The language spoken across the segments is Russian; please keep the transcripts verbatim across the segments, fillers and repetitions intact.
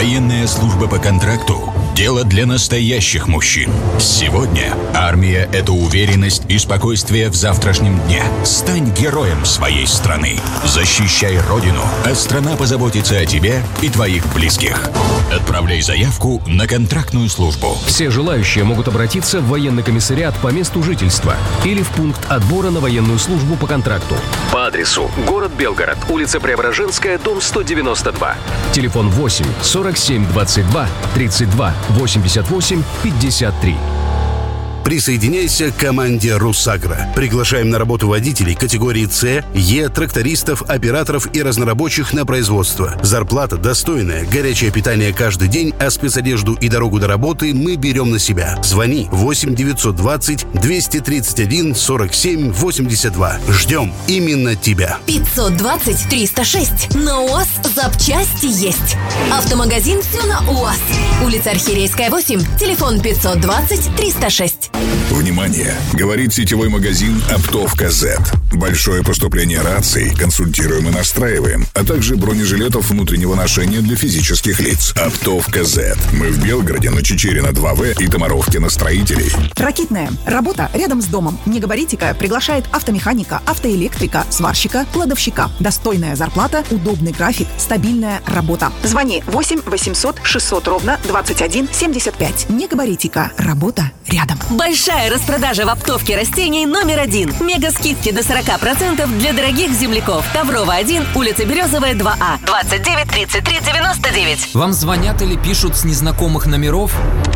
Военная служба по контракту – дело для настоящих мужчин. Сегодня армия – это уверенность и спокойствие в завтрашнем дне. Стань героем своей страны. Защищай Родину, а страна позаботится о тебе и твоих близких. Отправляй заявку на контрактную службу. Все желающие могут обратиться в военный комиссариат по месту жительства или в пункт отбора на военную службу по контракту. По адресу: город Белгород, улица Преображенская, дом сто девяносто два. Телефон восемь сорок семь двадцать два тридцать два восемьдесят восемь пятьдесят три. Присоединяйся к команде «Русагра». Приглашаем на работу водителей категории С, Е, трактористов, операторов и разнорабочих на производство. Зарплата достойная, горячее питание каждый день, а спецодежду и дорогу до работы мы берем на себя. Звони восемь девятьсот двадцать двести тридцать один сорок семь восемьдесят два. Ждем именно тебя. пятьсот двадцать триста шесть. На УАЗ запчасти есть. Автомагазин «Все на УАЗ». Улица Архиерейская, восемь. Телефон пятьсот двадцать триста шесть. Внимание! Говорит сетевой магазин «Оптовка зет». Большое поступление раций консультируем и настраиваем, а также бронежилетов внутреннего ношения для физических лиц. «Оптовка зет». Мы в Белгороде на Чичерина два вэ и Томаровке на Строителей. Ракитная. Работа рядом с домом. Негабаритика приглашает автомеханика, автоэлектрика, сварщика, кладовщика. Достойная зарплата, удобный график, стабильная работа. Звони восемь восемьсот шестьсот ровно двадцать один семьдесят пять. Негабаритика. Работа рядом. Большая распродажа в оптовке растений номер один. Мега скидки до сорок процентов для дорогих земляков. Таврова один, улица Березовая, два А. двадцать девять тридцать три девяносто девять. Вам звонят или пишут с незнакомых номеров?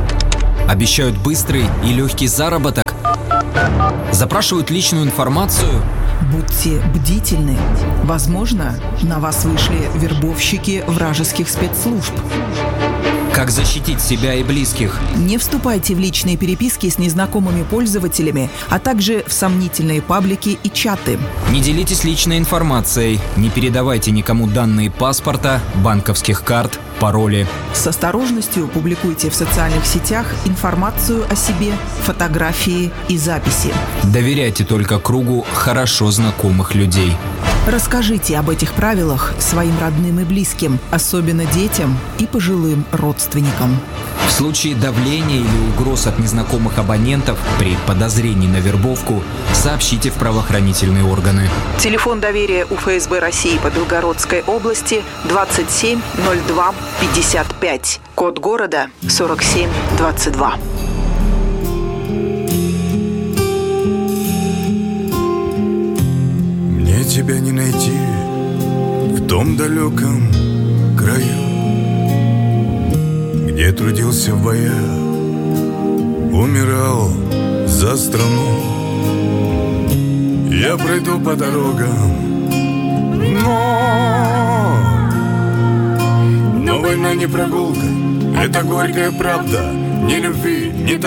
Обещают быстрый и легкий заработок? Запрашивают личную информацию? Будьте бдительны. Возможно, на вас вышли вербовщики вражеских спецслужб. Как защитить себя и близких? Не вступайте в личные переписки с незнакомыми пользователями, а также в сомнительные паблики и чаты. Не делитесь личной информацией, не передавайте никому данные паспорта, банковских карт, пароли. С осторожностью публикуйте в социальных сетях информацию о себе, фотографии и записи. Доверяйте только кругу хорошо знакомых людей. Расскажите об этих правилах своим родным и близким, особенно детям и пожилым родственникам. В случае давления или угроз от незнакомых абонентов при подозрении на вербовку сообщите в правоохранительные органы. Телефон доверия у ФСБ России по Белгородской области двадцать семь ноль два пятьдесят пять. Код города сорок семь двадцать два. Мне тебя не найти в том далеком краю, где трудился в боях, умирал за страну. Я пройду по дорогам, но Но война не прогулка, это горькая правда. Ни любви, ни